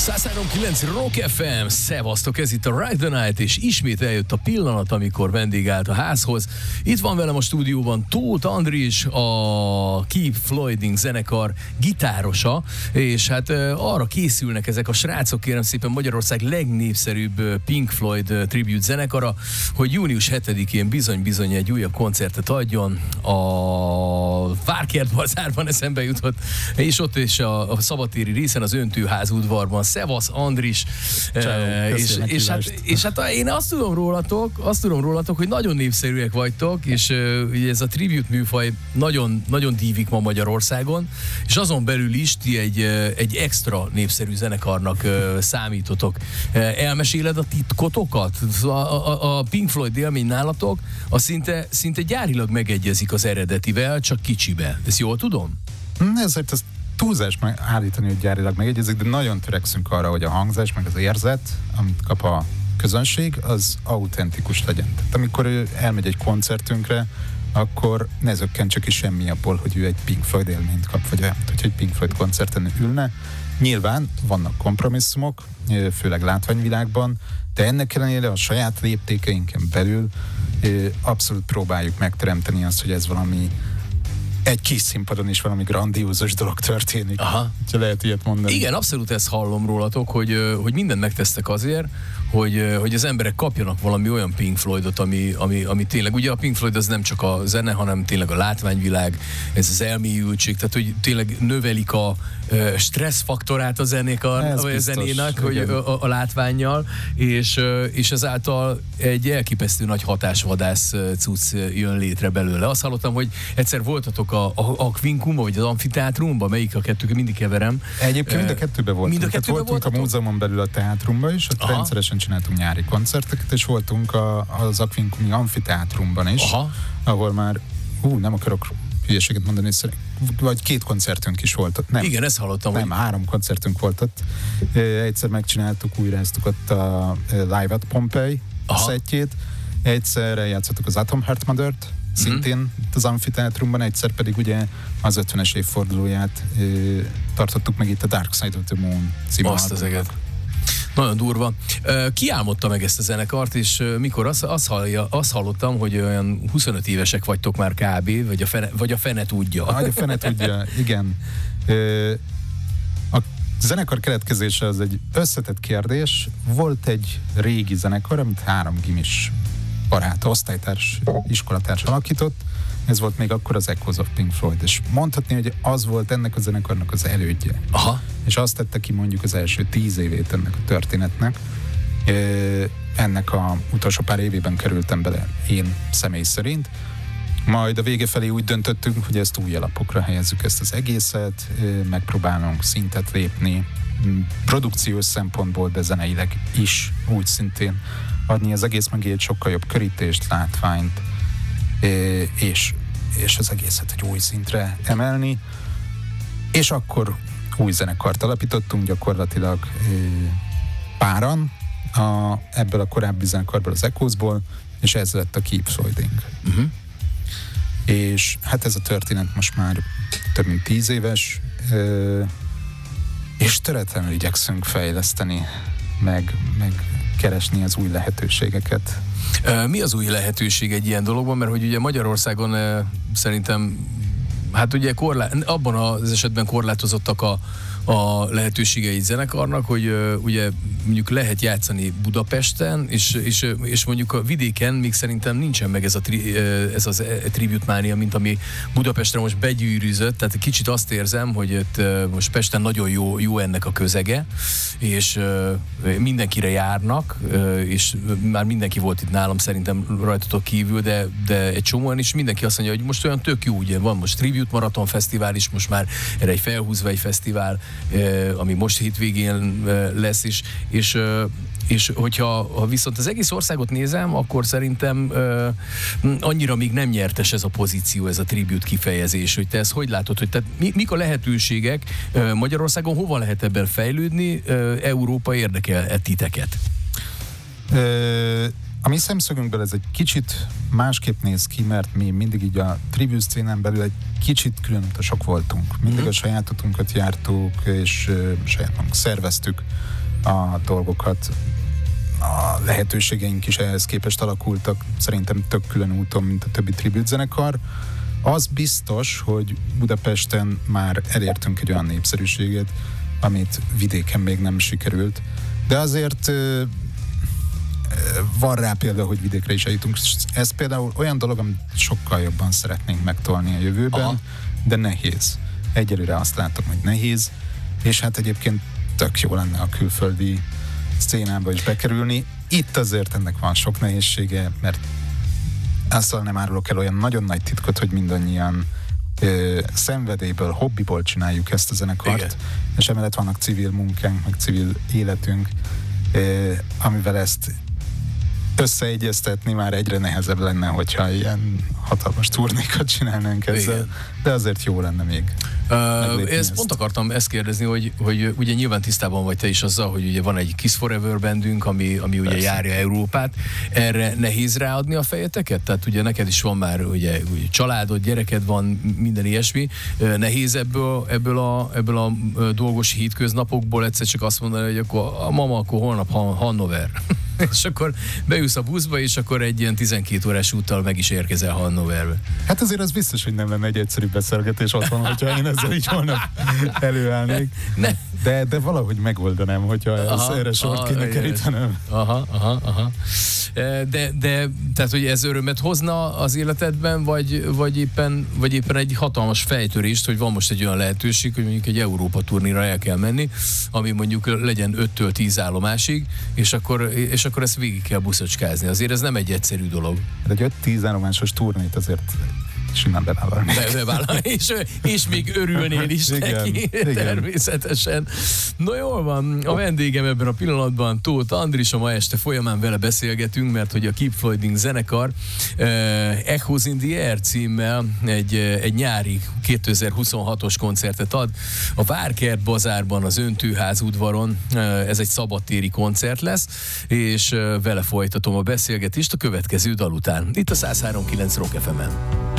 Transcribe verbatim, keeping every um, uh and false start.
száz három kilenc Rock ef em, szevasztok, ez itt a Ride the Night, és ismét eljött a pillanat, amikor vendég állt a házhoz. Itt van velem a stúdióban Tóth Andris, a Keep Floyding zenekar gitárosa, és hát arra készülnek ezek a srácok, kérem szépen, Magyarország legnépszerűbb Pink Floyd tribute zenekara, hogy június hetedikén bizony-bizony egy újabb koncertet adjon. A Várkert Bazárban eszembe jutott, és ott is a, a szabadtéri részen, az Öntőház udvarban. Szevasz, Andris. Ciao, e, és, és, hát, és hát én azt tudom rólatok, azt tudom rólatok, hogy nagyon népszerűek vagytok, és uh, ugye ez a tribute műfaj nagyon, nagyon dívik ma Magyarországon, és azon belül is ti egy, egy extra népszerű zenekarnak uh, számítotok. Uh, elmeséled a titkotokat? A, a, a Pink Floyd élmény nálatok, az szinte, szinte gyárilag megegyezik az eredetivel, csak kicsibe. Ezt jól tudom? Ezért ez túlzás meg állítani, hogy gyárilag megegyezik, de nagyon törekszünk arra, hogy a hangzás, meg az érzet, amit kap a közönség, az autentikus legyen. Tehát amikor ő elmegy egy koncertünkre, akkor ne zökken csak is semmi abból, hogy ő egy Pink Floyd élményt kap, vagy olyan, hogy egy Pink Floyd koncerten ülne. Nyilván vannak kompromisszumok, főleg látványvilágban, de ennek ellenére a saját léptékeinken belül abszolút próbáljuk megteremteni azt, hogy ez valami egy kis színpadon is valami grandiózus dolog történik. Aha. Ha lehet ilyet mondani. Igen, abszolút ezt hallom rólatok, hogy, hogy mindent megtesztek azért, hogy, hogy az emberek kapjanak valami olyan Pink Floydot, ami, ami, ami tényleg, ugye a Pink Floyd az nem csak a zene, hanem tényleg a látványvilág, ez az elmélyültség, tehát hogy tényleg növelik a stresszfaktorát a zenékar, vagy a zenének, hogy a, a látvánnyal, és, és ezáltal egy elképesztő nagy hatásvadász cucc jön létre belőle. Azt hallottam, hogy egyszer voltatok a, a, a Quincumba, vagy az Amfiteátrumba, melyik a kettő, mindig keverem. Egyébként mind a kettőben voltunk. Mind a kettőben voltunk voltatok? A múzeumon belül a teátrumban is, ott Aha. rendszeresen csináltunk nyári koncerteket, és voltunk a, az Aquincumi Amfiteátrumban is, Aha. ahol már, ú, nem akarok hülyeséget mondani, vagy két koncertünk is volt ott. Nem, Igen, ezt hallottam. Nem, hogy... három koncertünk volt ott. Egyszer megcsináltuk, újráztuk ott a Live at Pompeii szettjét, egyszer játszottuk az Atom Heart Mother-t, szintén mm-hmm. az Amfiteátrumban, egyszer pedig ugye az ötvenes évfordulóját e, tartottuk meg itt a Dark Side of the Moon című albumnak. Nagyon durva. Ki álmodta meg ezt a zenekart, és mikor azt, azt, hallja, azt hallottam, hogy olyan huszonöt évesek vagytok már kb., vagy a fene, vagy a fene tudja. Vagy a fene tudja, igen. A zenekar keletkezése az egy összetett kérdés. Volt egy régi zenekar, amit három gimis barát, osztálytárs, iskolatárs alakított. Ez volt még akkor az Echoes of Pink Floyd, és mondhatni, hogy az volt ennek a zenekarnak az elődje. Aha. És azt tette ki mondjuk az első tíz évét ennek a történetnek. Ennek a utolsó pár évében kerültem bele én személy szerint. Majd a vége felé úgy döntöttünk, hogy ezt új alapokra helyezzük ezt az egészet, megpróbálunk szintet lépni, produkciós szempontból, de zeneileg is úgy szintén adni az egész mögé egy sokkal jobb körítést, látványt, és, és az egészet egy új szintre emelni. És akkor új zenekart alapítottunk gyakorlatilag páran a, ebből a korábbi zenekarból, az Echoesból, és ez lett a Keep Floyding. Uh-huh. És hát ez a történet most már több mint tíz éves, és töretlenül igyekszünk fejleszteni, meg, meg keresni az új lehetőségeket. Mi az új lehetőség egy ilyen dologban? Mert hogy ugye Magyarországon szerintem, hát ugye korlá- abban az esetben korlátozottak a, a lehetőségei zenekarnak, hogy uh, ugye mondjuk lehet játszani Budapesten, és, és, és mondjuk a vidéken még szerintem nincsen meg ez, a tri, ez az tribute mánia, mint ami Budapestre most begyűrűzött, tehát kicsit azt érzem, hogy itt, uh, most Pesten nagyon jó, jó ennek a közege, és uh, mindenkire járnak, uh, és már mindenki volt itt nálam szerintem rajtatok kívül, de, de egy csomóan is mindenki azt mondja, hogy most olyan tök jó, ugye van most Tribute Marathon Fesztivál is, most már erre egy felhúzva egy fesztivál, ami most hétvégén lesz is, és, és hogyha ha viszont az egész országot nézem, akkor szerintem annyira még nem nyertes ez a pozíció, ez a tribute kifejezés, hogy te ezt hogy látod, hogy tehát mik a lehetőségek Magyarországon, hova lehet ebben fejlődni, Európa érdekel titeket? Ö, A mi szemszögünkből ez egy kicsit másképp néz ki, mert mi mindig így a tribute szcénán belül egy kicsit külön utasok voltunk. Mindig mm-hmm. a saját utunkat jártuk, és uh, sajátunk szerveztük a dolgokat. A lehetőségeink is ehhez képest alakultak, szerintem tök külön úton, mint a többi tribute zenekar. Az biztos, hogy Budapesten már elértünk egy olyan népszerűséget, amit vidéken még nem sikerült. De azért uh, van rá példa, hogy vidékre is eljutunk. Ez például olyan dolog, amit sokkal jobban szeretnénk megtolni a jövőben, aha. de nehéz. Egyelőre azt látom, hogy nehéz, és hát egyébként tök jó lenne a külföldi szcénába is bekerülni. Itt azért ennek van sok nehézsége, mert azzal nem árulok el olyan nagyon nagy titkot, hogy mindannyian ö, szenvedélyből, hobbiból csináljuk ezt a zenekart, igen. és emellett vannak civil munkánk, meg civil életünk, ö, amivel ezt összeegyeztetni már egyre nehezebb lenne, hogyha ilyen hatalmas turnékat csinálnánk ezzel, igen. de azért jó lenne még. Uh, ezt pont akartam ezt kérdezni, hogy, hogy ugye nyilván tisztában vagy te is azzal, hogy ugye van egy Kiss Forever bandünk, ami, ami ugye Persze. járja Európát. Erre nehéz ráadni a fejeteket? Tehát ugye neked is van már ugye, ugye családod, gyereked van, minden ilyesmi. Nehéz ebből, ebből, a, ebből a dolgos hétköznapokból egyszer csak azt mondani, hogy akkor a mama, akkor holnap Hannover. És akkor beülsz a buszba, és akkor egy ilyen tizenkét órás úttal meg is érkezel Hannoverbe. Hát azért az biztos, hogy nem lenne egy egyszerű beszélgetés otthon, hogyha én ezzel így holnap előállnék. Ne. De, de valahogy megoldanám, hogyha aha, erre sort kéne kerítenem. Aha, aha, aha. De, de, tehát, hogy ez örömet hozna az életedben, vagy, vagy, éppen, vagy éppen egy hatalmas fejtörést, hogy van most egy olyan lehetőség, hogy mondjuk egy Európa turnéra el kell menni, ami mondjuk legyen öttől tíz állomásig, és akkor, és akkor ezt végig kell buszocskázni. Azért ez nem egy egyszerű dolog. De egy öt-tíz állomásos turnét azért simán bevállalni. Be, bevállalni, és, és még örülnél is igen, neki, igen. természetesen. No jól van, a vendégem ebben a pillanatban Tóth Andris, ma este folyamán vele beszélgetünk, mert hogy a Keep Floyding zenekar uh, Echoes in the Air címmel egy, egy nyári kétezer-huszonhatos koncertet ad. A Várkert Bazárban, az Öntőház udvaron, uh, ez egy szabadtéri koncert lesz, és uh, vele folytatom a beszélgetést a következő dal után. Itt a száz három pont kilenc Rock ef emen.